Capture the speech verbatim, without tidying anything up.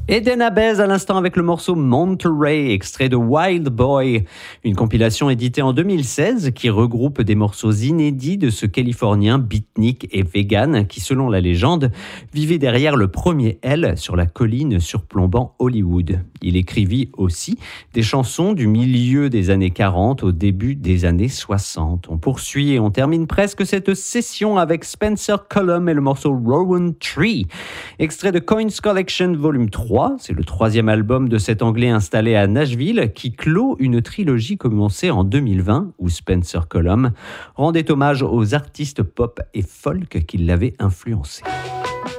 Eden Abez à l'instant avec le morceau Monterey, extrait de Wild Boy, une compilation éditée en deux mille seize qui regroupe des morceaux inédits de ce Californien beatnik et vegan qui, selon la légende, vivait derrière le premier L sur la colline surplombant Hollywood. Il écrivit aussi des chansons du milieu des années quarante au début des années soixante. On poursuit et on termine presque cette session avec Spencer Cullum et le morceau Rowan Tree, extrait de Coins Collection Volume trois. C'est le troisième album de cet Anglais installé à Nashville qui clôt une trilogie commencée en deux mille vingt où Spencer Cullum rendait hommage aux artistes pop et folk qui l'avaient influencé.